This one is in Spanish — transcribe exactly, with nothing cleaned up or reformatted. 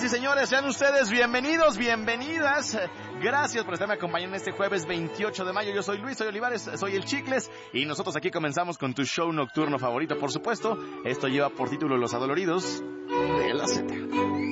y señores, sean ustedes bienvenidos, bienvenidas. Gracias por estarme acompañando este jueves veintiocho de mayo. Yo soy Luis, soy Olivares, soy el Chicles y nosotros aquí comenzamos con tu show nocturno favorito, por supuesto. Esto lleva por título Los Adoloridos de la Z.